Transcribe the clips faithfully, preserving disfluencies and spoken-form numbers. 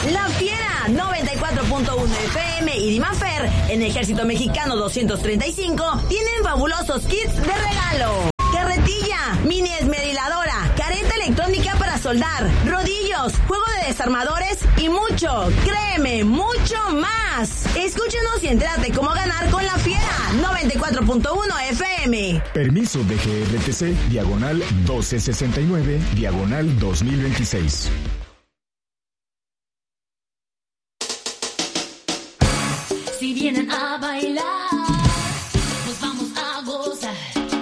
La Fiera noventa y cuatro punto uno F M y Dimafer en Ejército Mexicano doscientos treinta y cinco tienen fabulosos kits de regalo. Carretilla, mini esmeriladora, careta electrónica para soldar, rodillos, juego de desarmadores y mucho, créeme, mucho más. Escúchenos y entérate cómo ganar con La Fiera noventa y cuatro punto uno F M. Permiso de G R T C, diagonal doce sesenta y nueve, diagonal dos mil veintiséis. Si vienen a bailar, nos vamos a gozar.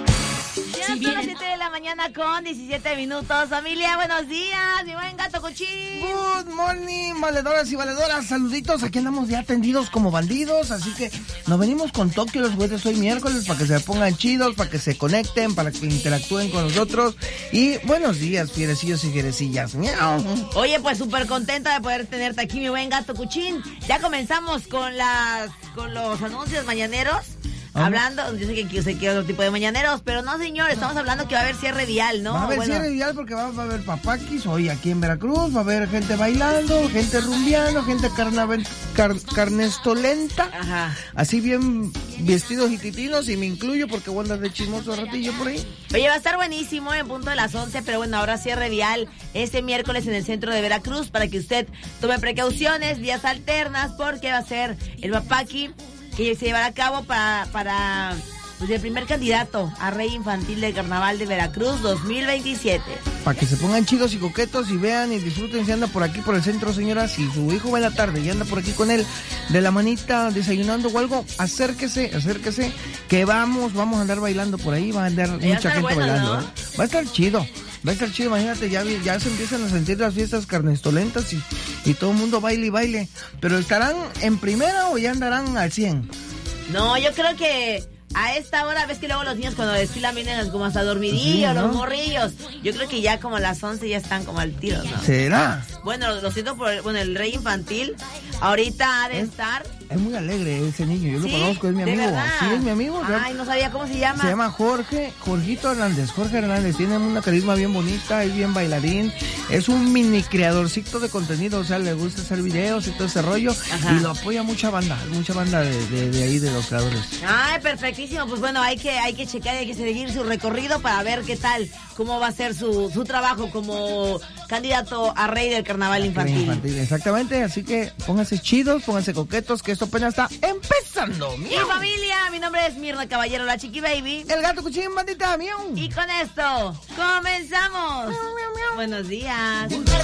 Ya son las siete de la mañana con diecisiete minutos. Familia, buenos días, mi buen gato Cuchín. Good morning, valedoras y valedoras. Saluditos, aquí andamos ya atendidos como bandidos. Así que nos venimos con Tokio los jueves hoy miércoles para que se pongan chidos, para que se conecten, para que interactúen con nosotros. Y buenos días, fierecillos y fierecillas. Miau. Oye, pues súper contenta de poder tenerte aquí, mi buen gato Cuchín. Ya comenzamos con las con los anuncios mañaneros. ¿Ah? Hablando, yo sé que yo sé que otro tipo de mañaneros, pero no, señor, estamos hablando que va a haber cierre vial, ¿no? Va a haber bueno. cierre vial porque va, va a haber papaquis hoy aquí en Veracruz, va a haber gente bailando, gente rumbeando, gente carnaval, car, carnestolenta. Ajá. Así bien vestidos y titinos, y me incluyo porque voy a andar de chismoso ratillo por ahí. Oye, va a estar buenísimo en punto de las once, pero bueno, ahora cierre vial este miércoles en el centro de Veracruz para que usted tome precauciones, vías alternas, porque va a ser el papaqui que se llevará a cabo para, para pues, el primer candidato a Rey Infantil del Carnaval de Veracruz dos mil veintisiete. Para que se pongan chidos y coquetos y vean y disfruten si anda por aquí por el centro, señoras. Si su hijo va en la tarde y anda por aquí con él de la manita desayunando o algo, acérquese, acérquese, que vamos, vamos a andar bailando por ahí, va a andar ya mucha gente bueno, bailando, ¿no? ¿eh? Va a estar chido. Va a estar chido, imagínate, ya, ya se empiezan a sentir las fiestas carnestolentas y, y todo el mundo baile y baile. Pero ¿estarán en primera o ya andarán al cien? No, yo creo que a esta hora, ves que luego los niños cuando desfilan vienen como hasta dormidillos, sí, ¿no? Los morrillos. Yo creo que ya como a las once ya están como al tiro, ¿no? ¿Será? Bueno, lo siento por el, bueno, el Rey Infantil ahorita ha de es, estar... Es muy alegre ese niño, yo ¿Sí? lo conozco, es mi ¿De amigo. verdad? Sí, es mi amigo. Ay, no sabía cómo se llama. Se llama Jorge, Jorgito Hernández, Jorge Hernández. Tiene una carisma bien bonita, es bien bailarín. Es un mini creadorcito de contenido, o sea, le gusta hacer videos y todo ese rollo. Ajá. Y lo apoya mucha banda, mucha banda de, de, de ahí, de los creadores. Ay, perfectísimo. Pues bueno, hay que, hay que checar, hay que seguir su recorrido para ver qué tal, cómo va a ser su, su trabajo como candidato a Rey del Carnaval Infantil. Infantil. Exactamente, así que pónganse chidos, pónganse coquetos, que esto apenas está empezando. Mi familia, mi nombre es Mirna Caballero, la Chiqui Baby. El gato Cuchín, bandita, miau. Y con esto, comenzamos. Miau, miau, miau. Buenos días.